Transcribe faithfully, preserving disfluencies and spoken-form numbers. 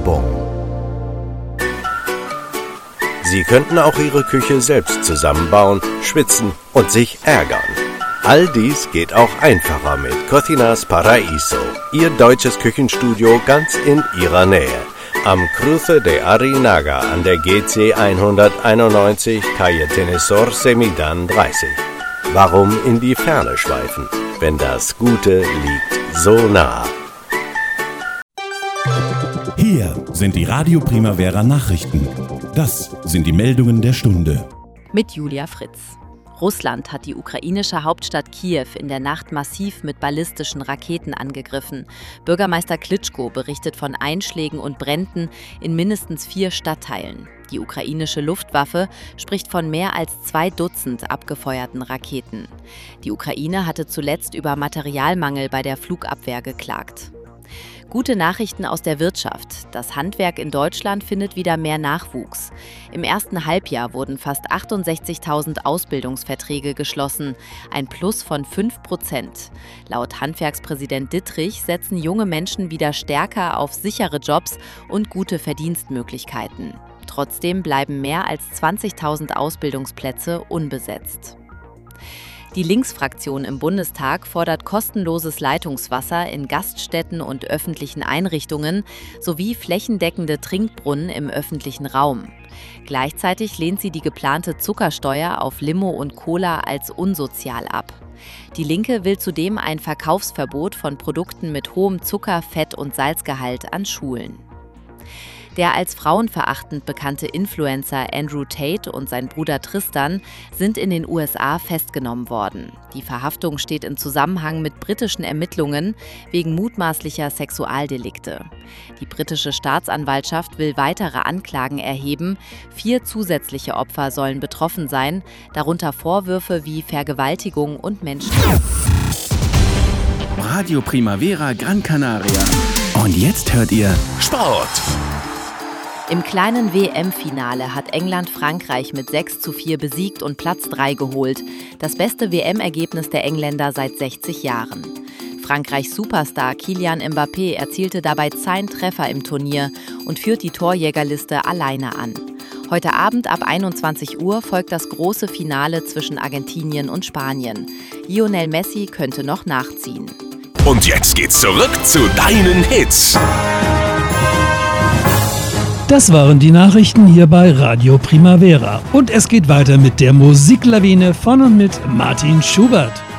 Werbung. Sie könnten auch Ihre Küche selbst zusammenbauen, schwitzen und sich ärgern. All dies geht auch einfacher mit Cocinas Paraíso, Ihr deutsches Küchenstudio ganz in Ihrer Nähe. Am Cruce de Arinaga an der G C hunderteinundneunzig, Calle Tenesor Semidan dreißig. Warum in die Ferne schweifen, wenn das Gute liegt so nah? Hier sind die Radio Primavera Nachrichten. Das sind die Meldungen der Stunde. Mit Julia Fritz. Russland hat die ukrainische Hauptstadt Kiew in der Nacht massiv mit ballistischen Raketen angegriffen. Bürgermeister Klitschko berichtet von Einschlägen und Bränden in mindestens vier Stadtteilen. Die ukrainische Luftwaffe spricht von mehr als zwei Dutzend abgefeuerten Raketen. Die Ukraine hatte zuletzt über Materialmangel bei der Flugabwehr geklagt. Gute Nachrichten aus der Wirtschaft. Das Handwerk in Deutschland findet wieder mehr Nachwuchs. Im ersten Halbjahr wurden fast achtundsechzigtausend Ausbildungsverträge geschlossen, ein Plus von fünf Prozent. Laut Handwerkspräsident Dittrich setzen junge Menschen wieder stärker auf sichere Jobs und gute Verdienstmöglichkeiten. Trotzdem bleiben mehr als zwanzigtausend Ausbildungsplätze unbesetzt. Die Linksfraktion im Bundestag fordert kostenloses Leitungswasser in Gaststätten und öffentlichen Einrichtungen sowie flächendeckende Trinkbrunnen im öffentlichen Raum. Gleichzeitig lehnt sie die geplante Zuckersteuer auf Limo und Cola als unsozial ab. Die Linke will zudem ein Verkaufsverbot von Produkten mit hohem Zucker-, Fett- und Salzgehalt an Schulen. Der als frauenverachtend bekannte Influencer Andrew Tate und sein Bruder Tristan sind in den U S A festgenommen worden. Die Verhaftung steht in Zusammenhang mit britischen Ermittlungen wegen mutmaßlicher Sexualdelikte. Die britische Staatsanwaltschaft will weitere Anklagen erheben. Vier zusätzliche Opfer sollen betroffen sein, darunter Vorwürfe wie Vergewaltigung und Menschenhandel. Radio Primavera Gran Canaria. Und jetzt hört ihr Sport. Im kleinen W M-Finale hat England Frankreich mit sechs zu vier besiegt und Platz drei geholt. Das beste W M-Ergebnis der Engländer seit sechzig Jahren. Frankreichs Superstar Kylian Mbappé erzielte dabei zehn Treffer im Turnier und führt die Torjägerliste alleine an. Heute Abend ab einundzwanzig Uhr folgt das große Finale zwischen Argentinien und Spanien. Lionel Messi könnte noch nachziehen. Und jetzt geht's zurück zu deinen Hits. Das waren die Nachrichten hier bei Radio Primavera. Und es geht weiter mit der Musiklawine von und mit Martin Schubert.